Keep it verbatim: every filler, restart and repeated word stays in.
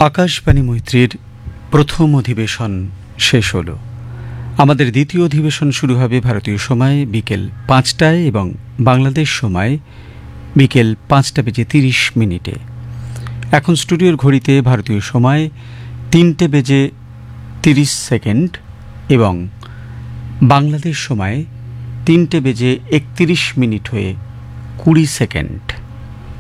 আকাশবাণী মৈত্রীর প্রথম অধিবেশন শেষ হল। আমাদের দ্বিতীয় অধিবেশন শুরু হবে ভারতীয় সময় বিকেল পাঁচটায় এবং বাংলাদেশ সময় বিকেল পাঁচটা বেজে তিরিশ মিনিটে। এখন স্টুডিওর ঘড়িতে ভারতীয় সময় তিনটে বেজে তিরিশ সেকেন্ড এবং বাংলাদেশ সময় তিনটে বেজে একত্রিশ মিনিট হয়ে কুড়ি সেকেন্ড।